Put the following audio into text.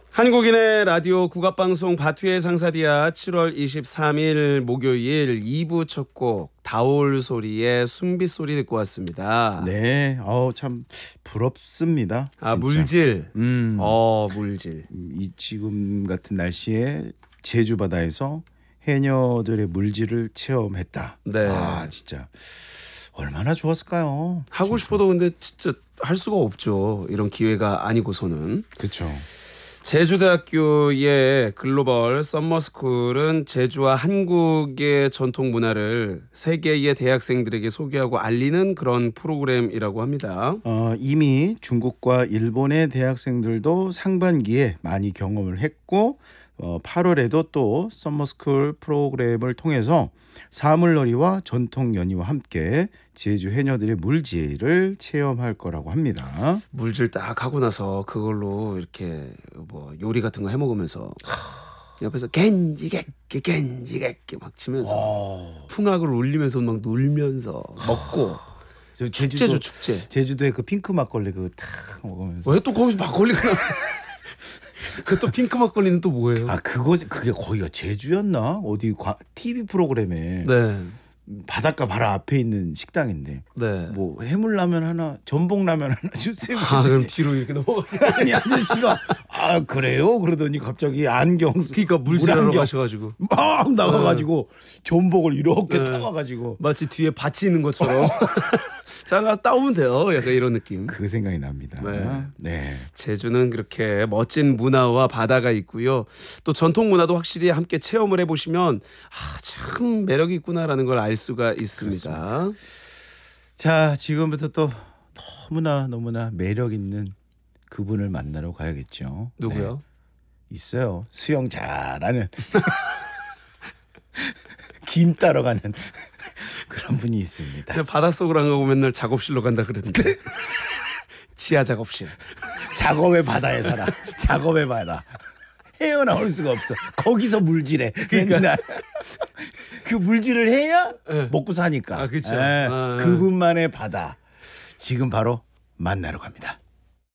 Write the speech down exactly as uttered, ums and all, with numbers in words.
한국인의 라디오 국악방송 바투의 상사디아 칠월 이십삼일 목요일 이 부 첫 곡 다올 소리의 숨비 소리 듣고 왔습니다. 네, 어우 참 부럽습니다. 아 진짜. 물질. 음, 어 물질. 이 지금 같은 날씨에 제주 바다에서 해녀들의 물질을 체험했다. 네. 아 진짜 얼마나 좋았을까요? 하고 진짜. 싶어도 근데 진짜 할 수가 없죠. 이런 기회가 아니고서는. 그렇죠. 제주대학교의 글로벌 썸머스쿨은 제주와 한국의 전통 문화를 세계의 대학생들에게 소개하고 알리는 그런 프로그램이라고 합니다. 어, 이미 중국과 일본의 대학생들도 상반기에 많이 경험을 했고 어, 팔월에도 또 썸머스쿨 프로그램을 통해서 사물놀이와 전통 연희와 함께 제주 해녀들의 물질을 체험할 거라고 합니다. 물질 딱 하고 나서 그걸로 이렇게 뭐 요리 같은 거 해 먹으면서 옆에서 겐지객기 겐지객기 막 치면서 어, 풍악을 울리면서 막 놀면서 먹고 저 축제죠 축제. 제주도의 그 핑크 막걸리 그거 탁 먹으면서 왜 또 거기서 막걸리가 나? 그또 핑크 막걸리는 또 뭐예요? 아 그거 그게 거기가 제주였나 어디 과, 티비 프로그램에 네, 바닷가 바로 앞에 있는 식당인데 네. 뭐 해물라면 하나 전복라면 하나 주세요. 아 그럼 뒤로 이렇게 넘어가. 아니 아저씨가 아 그래요 그러더니 갑자기 안경 그러니까 물질하러 물안경 가셔가지고 막 나가가지고 전복을 이렇게 네. 타와가지고 마치 뒤에 밭이 있는 것처럼 자 따오면 돼요. 약간 이런 느낌. 그 생각이 납니다. 네. 네. 제주는 그렇게 멋진 문화와 바다가 있고요. 또 전통 문화도 확실히 함께 체험을 해보시면 아, 참 매력이 있구나라는 걸 알 수가 있습니다. 자 지금부터 또 너무나 너무나 매력 있는 그분을 만나러 가야겠죠. 누구요? 네. 있어요. 수영 잘하는 김 따러 가는 그런 분이 있습니다. 그냥 바닷속으로 안 가고 맨날 작업실로 간다 그랬는데 지하 작업실. 작업의 바다에 살아. 작업의 바다. 헤어나올 수가 없어. 거기서 물질해. 맨날. 그 물질을 해야 네. 먹고 사니까. 아, 그쵸. 예, 아, 그분만의 바다. 지금 바로 만나러 갑니다.